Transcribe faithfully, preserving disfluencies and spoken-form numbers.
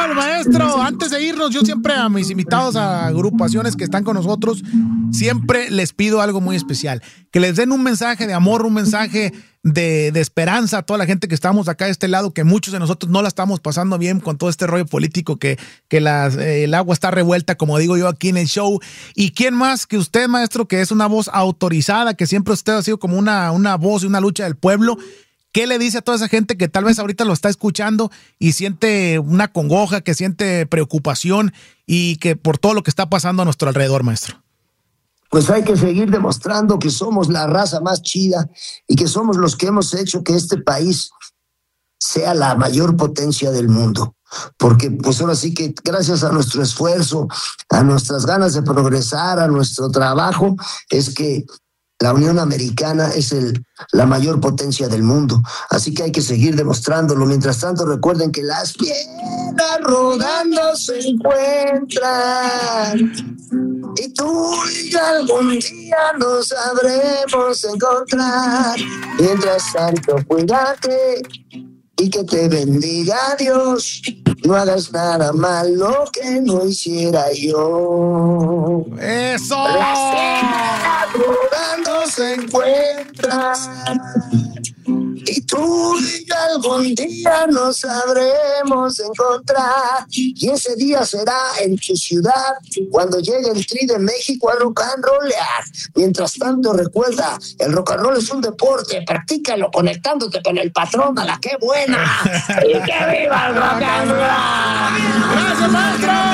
roll, maestro. Antes de irnos, yo siempre a mis invitados a agrupaciones que están con nosotros, siempre les pido algo muy especial. Que les den un mensaje de amor, un mensaje de, de esperanza a toda la gente que estamos acá de este lado, que muchos de nosotros no la estamos pasando bien con todo este rollo político, que, que las, eh, el agua está revuelta, como digo yo aquí en el show. ¿Y quién más que usted, maestro, que es una voz autorizada, que siempre usted ha sido como una, una voz y una lucha del pueblo? ¿Qué le dice a toda esa gente que tal vez ahorita lo está escuchando y siente una congoja, que siente preocupación y que por todo lo que está pasando a nuestro alrededor, maestro? Pues hay que seguir demostrando que somos la raza más chida y que somos los que hemos hecho que este país sea la mayor potencia del mundo. Porque pues ahora sí que gracias a nuestro esfuerzo, a nuestras ganas de progresar, a nuestro trabajo, es que la Unión Americana es el, la mayor potencia del mundo. Así que hay que seguir demostrándolo. Mientras tanto, recuerden que las piedras rodando se encuentran. Y tú y yo algún día nos sabremos encontrar. Mientras tanto, cuídate y que te bendiga Dios. No hagas nada malo que no hiciera yo. ¡Eso! Las piedras rodando se encuentran. Y tú y yo algún día nos sabremos encontrar. Y ese día será en tu ciudad, cuando llegue el Tri de México a rock and rollear. Mientras tanto, recuerda, el rock and roll es un deporte. Practícalo conectándote con el patrón. ¡A la qué buena! ¡Y que viva el rock and roll! ¡Gracias, maestro!